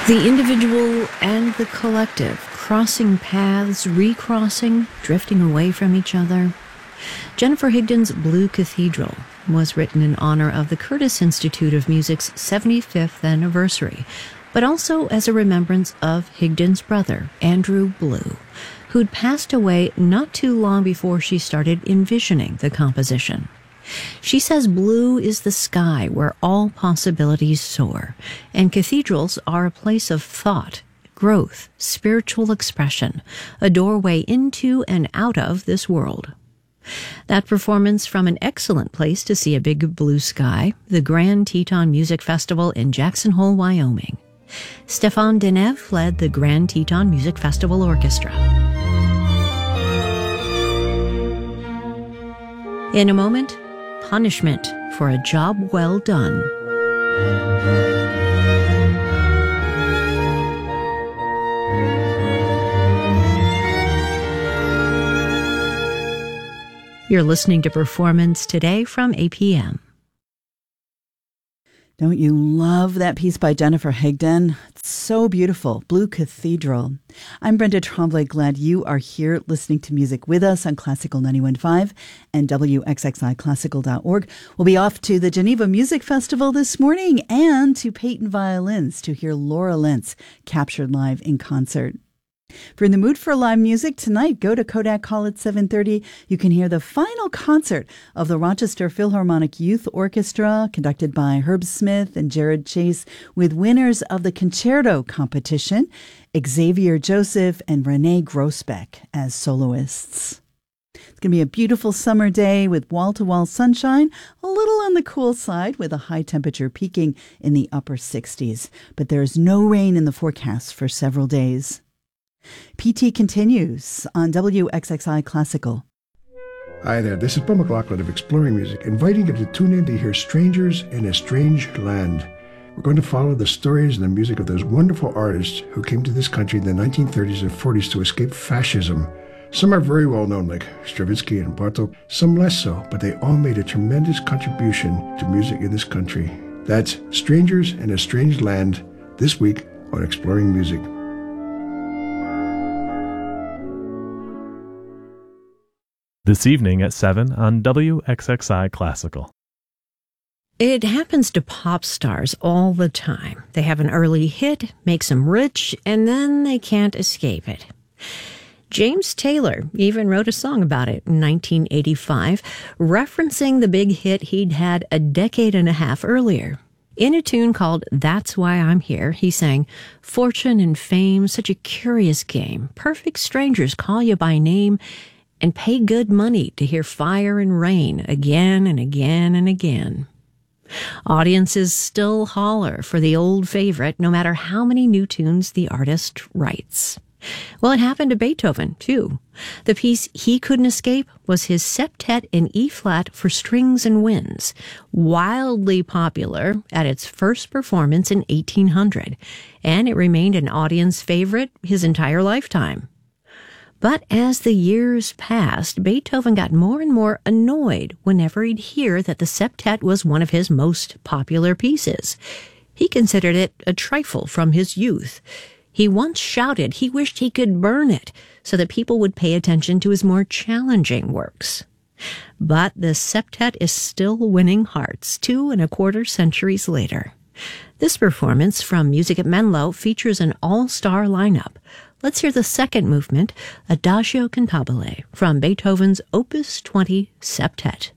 The individual and the collective, crossing paths, recrossing, drifting away from each other. Jennifer Higdon's Blue Cathedral was written in honor of the Curtis Institute of Music's 75th anniversary, but also as a remembrance of Higdon's brother, Andrew Blue, who'd passed away not too long before she started envisioning the composition. She says blue is the sky where all possibilities soar, and cathedrals are a place of thought, growth, spiritual expression, a doorway into and out of this world. That performance from an excellent place to see a big blue sky, the Grand Teton Music Festival in Jackson Hole, Wyoming. Stéphane Denève led the Grand Teton Music Festival Orchestra. In a moment, punishment for a job well done. You're listening to Performance Today from APM. Don't you love that piece by Jennifer Higdon? It's so beautiful. Blue Cathedral. I'm Brenda Tremblay. Glad you are here listening to music with us on Classical 91.5 and WXXIClassical.org. We'll be off to the Geneva Music Festival this morning and to Peyton Violins to hear Laura Lentz captured live in concert. If you're in the mood for live music tonight, go to Kodak Hall at 7:30. You can hear the final concert of the Rochester Philharmonic Youth Orchestra, conducted by Herb Smith and Jared Chase, with winners of the concerto competition, Xavier Joseph and Renee Grossbeck as soloists. It's going to be a beautiful summer day with wall-to-wall sunshine, a little on the cool side with a high temperature peaking in the upper 60s. But there is no rain in the forecast for several days. PT continues on WXXI Classical. Hi there, this is Paul McLaughlin of Exploring Music, inviting you to tune in to hear Strangers in a Strange Land. We're going to follow the stories and the music of those wonderful artists who came to this country in the 1930s and 40s to escape fascism. Some are very well known, like Stravinsky and Bartók, some less so, but they all made a tremendous contribution to music in this country. That's Strangers in a Strange Land, this week on Exploring Music. This evening at 7 on WXXI Classical. It happens to pop stars all the time. They have an early hit, makes them rich, and then they can't escape it. James Taylor even wrote a song about it in 1985, referencing the big hit he'd had a decade and a half earlier. In a tune called That's Why I'm Here, he sang, "Fortune and fame, such a curious game. Perfect strangers call you by name and pay good money to hear fire and rain again and again and again." Audiences still holler for the old favorite, no matter how many new tunes the artist writes. Well, it happened to Beethoven, too. The piece he couldn't escape was his septet in E-flat for strings and winds, wildly popular at its first performance in 1800, and it remained an audience favorite his entire lifetime. But as the years passed, Beethoven got more and more annoyed whenever he'd hear that the septet was one of his most popular pieces. He considered it a trifle from his youth. He once shouted he wished he could burn it so that people would pay attention to his more challenging works. But the septet is still winning hearts 2¼ centuries later. This performance from Music at Menlo features an all-star lineup. Let's hear the second movement, Adagio Cantabile, from Beethoven's Opus 20 Septet.